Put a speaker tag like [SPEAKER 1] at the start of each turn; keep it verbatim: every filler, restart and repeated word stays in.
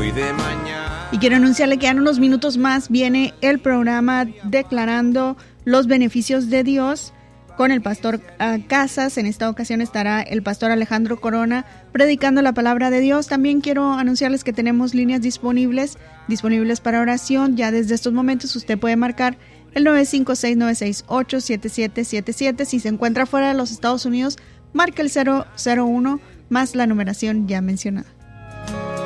[SPEAKER 1] hoy de mañana.
[SPEAKER 2] Y quiero anunciarle que en unos minutos más viene el programa Declarando los Beneficios de Dios con el pastor uh, Casas. En esta ocasión estará el pastor Alejandro Corona predicando la palabra de Dios. También quiero anunciarles que tenemos líneas disponibles, disponibles para oración. Ya desde estos momentos usted puede marcar el nueve cinco seis, nueve seis ocho, siete siete siete siete. Si se encuentra fuera de los Estados Unidos, marque el cero cero uno más la numeración ya mencionada.